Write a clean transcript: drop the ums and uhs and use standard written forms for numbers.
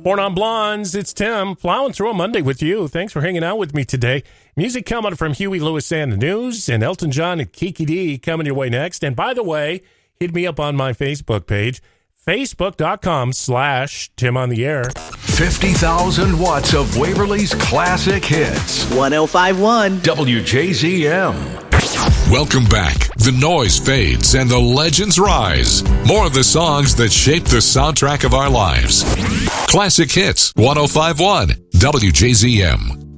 Born on Blondes, it's Tim, plowing through a Monday with you. Thanks for hanging out with me today. Music coming from Huey Lewis and the News, and Elton John and Kiki D coming your way next. And by the way, hit me up on my Facebook page, facebook.com/Tim on the Air. 50,000 watts of Waverly's classic hits. 105.1 WJZM. Welcome back. The noise fades and the legends rise. More of the songs that shape the soundtrack of our lives. Classic Hits, 105.1 WJZM.